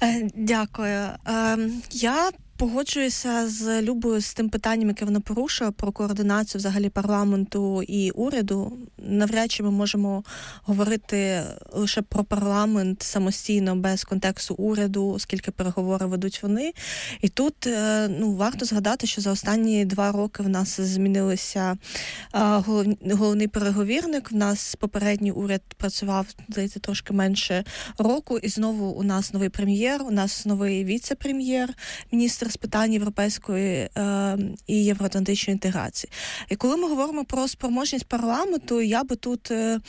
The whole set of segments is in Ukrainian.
Дякую. Я погоджуюся з Любою з тим питанням, яке вона порушує, про координацію взагалі парламенту і уряду. Навряд чи ми можемо говорити лише про парламент самостійно, без контексту уряду, оскільки переговори ведуть вони. І тут варто згадати, що за останні 2 роки в нас змінилися головний переговірник. В нас попередній уряд працював, здається, трошки менше року, і знову у нас новий прем'єр, у нас новий віце-прем'єр, міністр з питань європейської і євроатлантичної інтеграції. І коли ми говоримо про спроможність парламенту, я би тут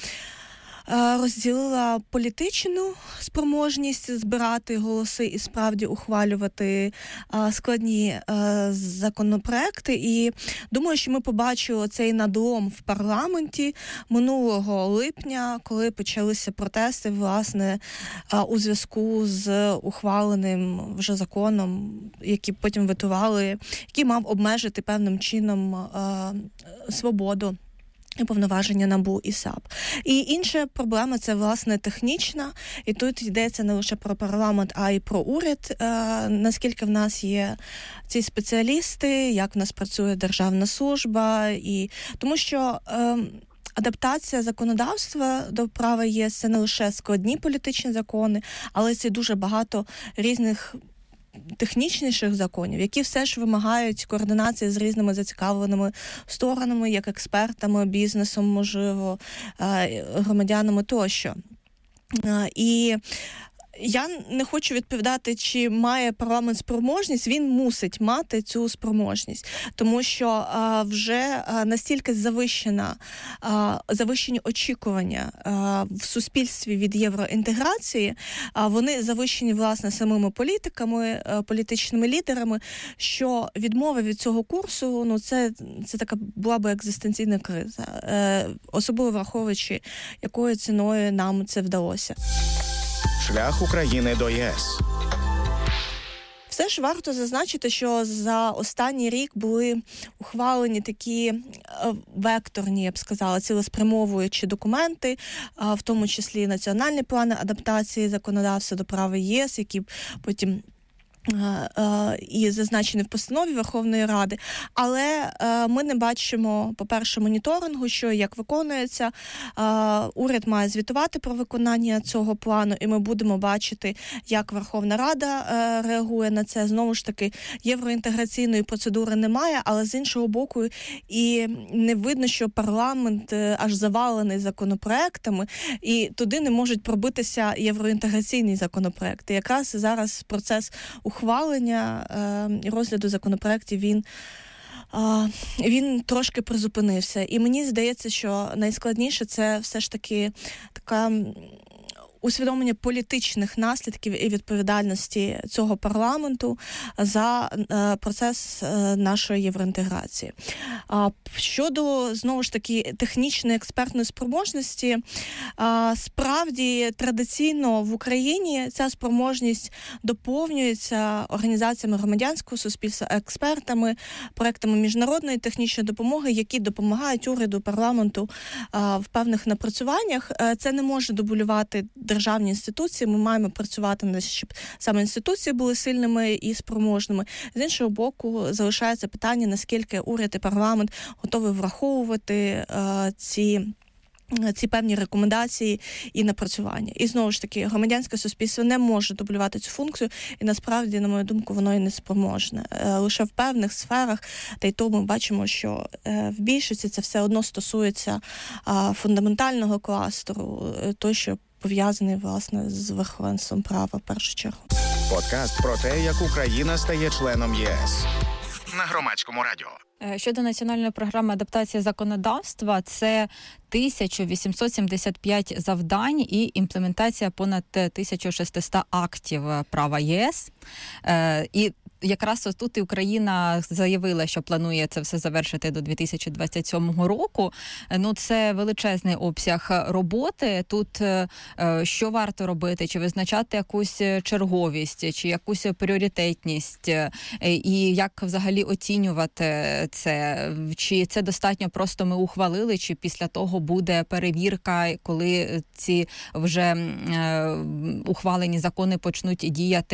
розділила політичну спроможність збирати голоси і справді ухвалювати складні законопроекти. І думаю, що ми побачили цей надлом в парламенті минулого липня, коли почалися протести, власне, у зв'язку з ухваленим вже законом, який потім ветували, який мав обмежити певним чином свободу і повноваження НАБУ і САП. І інша проблема – це, власне, технічна. І тут йдеться не лише про парламент, а й про уряд. Наскільки в нас є ці спеціалісти, як в нас працює державна служба. Тому що адаптація законодавства до права ЄС – це не лише складні політичні закони, але це дуже багато різних технічніших законів, які все ж вимагають координації з різними зацікавленими сторонами, як експертами, бізнесом, можливо, громадянами тощо. І я не хочу відповідати, чи має парламент спроможність. Він мусить мати цю спроможність, тому що вже настільки завищені очікування в суспільстві від євроінтеграції, вони завищені, власне, самими політиками, політичними лідерами, що відмова від цього курсу, це така була би екзистенційна криза, особливо враховуючи, якою ціною нам це вдалося. Шлях України до ЄС. Все ж варто зазначити, що за останній рік були ухвалені такі векторні, я б сказала, цілеспрямовуючі документи, в тому числі національні плани адаптації законодавства до права ЄС, які потім і зазначені в постанові Верховної Ради. Але ми не бачимо, по-перше, моніторингу, що як виконується. Уряд має звітувати про виконання цього плану, і ми будемо бачити, як Верховна Рада реагує на це. Знову ж таки, євроінтеграційної процедури немає, але з іншого боку і не видно, що парламент аж завалений законопроектами, і туди не можуть пробитися євроінтеграційні законопроекти. Якраз зараз процес ухвалення і розгляду законопроєктів він трошки призупинився. І мені здається, що найскладніше це все ж таки така усвідомлення політичних наслідків і відповідальності цього парламенту за процес нашої євроінтеграції. Щодо, знову ж таки, технічної експертної спроможності, справді традиційно в Україні ця спроможність доповнюється організаціями громадянського суспільства, експертами, проектами міжнародної технічної допомоги, які допомагають уряду, парламенту в певних напрацюваннях. Це не може дублювати державні інституції. Ми маємо працювати над, щоб саме інституції були сильними і спроможними. З іншого боку, залишається питання, наскільки уряд і парламент готові враховувати ці певні рекомендації і напрацювання. І знову ж таки, громадянське суспільство не може дублювати цю функцію, і насправді, на мою думку, воно і не спроможне. Лише в певних сферах, та й то ми бачимо, що в більшості це все одно стосується фундаментального кластеру, той, що пов'язаний, власне, з верховенством права в першу чергу. Подкаст про те, як Україна стає членом ЄС. На Громадському радіо. Щодо національної програми адаптації законодавства, це 1875 завдань і імплементація понад 1600 актів права ЄС. І якраз тут і Україна заявила, що планує це все завершити до 2027 року. Це величезний обсяг роботи. Тут що варто робити? Чи визначати якусь черговість, чи якусь пріоритетність? І як взагалі оцінювати це? Чи це достатньо просто ми ухвалили, чи після того буде перевірка, коли ці вже ухвалені закони почнуть діяти